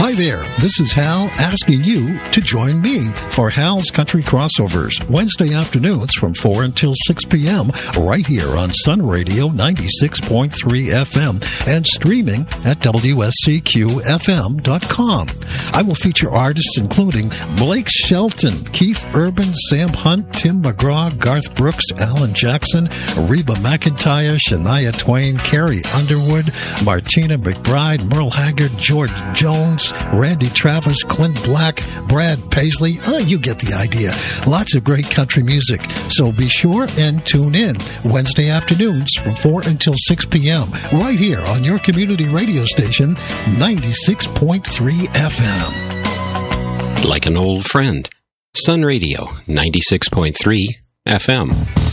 Hi there, this is Hal asking you to join me for Hal's Country Crossovers, Wednesday afternoons from 4 until 6 p.m. right here on Sun Radio 96.3 FM and streaming at WSCQFM.com. I will feature artists including Blake Shelton, Keith Urban, Sam Hunt, Tim McGraw, Garth Brooks, Alan Jackson, Reba McEntire, Shania Twain, Carrie Underwood, Martina McBride, Merle Haggard, George Jones, Randy Travis, Clint Black, Brad Paisley. You get the idea. Lots of great country music. So be sure and tune in Wednesday afternoons from 4 until 6 p.m. right here on your community radio station, 96.3 FM. Like an old friend. Sun Radio 96.3 FM.